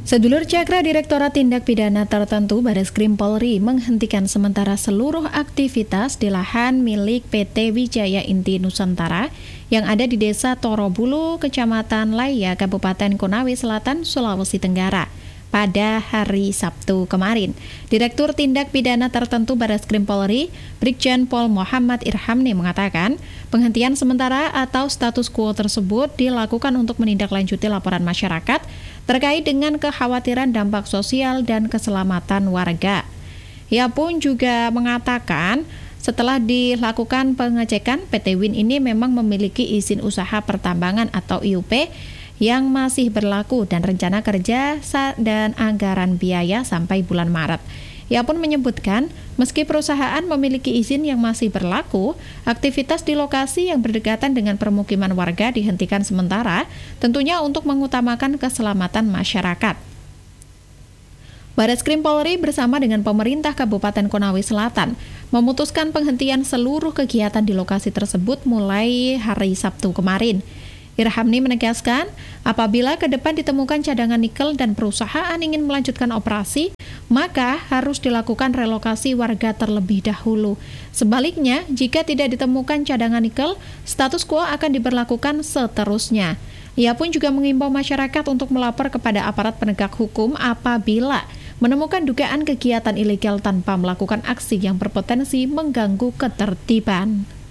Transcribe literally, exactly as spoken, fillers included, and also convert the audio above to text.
Sedulur Cakra, Direktorat Tindak Pidana Tertentu Bareskrim Polri menghentikan sementara seluruh aktivitas di lahan milik P T Wijaya Inti Nusantara yang ada di Desa Torobulu, Kecamatan Laya, Kabupaten Konawe Selatan, Sulawesi Tenggara pada hari Sabtu kemarin. Direktur Tindak Pidana Tertentu Bareskrim Polri, Brigjen Pol Muhammad Irhamni mengatakan, penghentian sementara atau status quo tersebut dilakukan untuk menindaklanjuti laporan masyarakat terkait dengan kekhawatiran dampak sosial dan keselamatan warga. Ia pun juga mengatakan, setelah dilakukan pengecekan, P T Win ini memang memiliki izin usaha pertambangan atau I U P yang masih berlaku dan rencana kerja dan anggaran biaya sampai bulan Maret. Ia pun menyebutkan, meski perusahaan memiliki izin yang masih berlaku, aktivitas di lokasi yang berdekatan dengan permukiman warga dihentikan sementara, tentunya untuk mengutamakan keselamatan masyarakat. Bareskrim Polri bersama dengan pemerintah Kabupaten Konawe Selatan memutuskan penghentian seluruh kegiatan di lokasi tersebut mulai hari Sabtu kemarin. Irhamni menegaskan, apabila ke depan ditemukan cadangan nikel dan perusahaan ingin melanjutkan operasi, maka harus dilakukan relokasi warga terlebih dahulu. Sebaliknya, jika tidak ditemukan cadangan nikel, status quo akan diberlakukan seterusnya. Ia pun juga mengimbau masyarakat untuk melapor kepada aparat penegak hukum apabila menemukan dugaan kegiatan ilegal tanpa melakukan aksi yang berpotensi mengganggu ketertiban.